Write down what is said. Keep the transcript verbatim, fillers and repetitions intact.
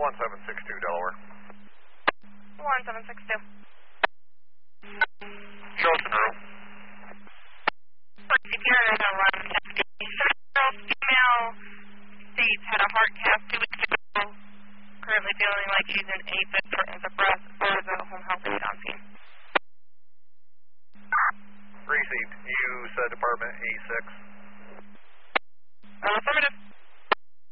one seven six two, Delaware. one seven six two. Show us in room. C P R is eleven fifty. Female states had a heart cath two weeks ago. Currently feeling like she's in AFib for the breath or the home health is on scene. Received. You said Department A six. Uh, affirmative.